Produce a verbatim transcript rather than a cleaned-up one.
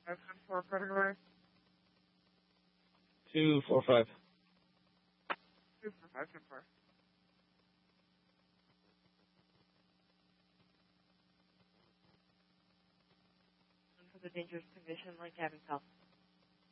five four category. Two four five. Two four five two four. For the dangerous condition, like having health.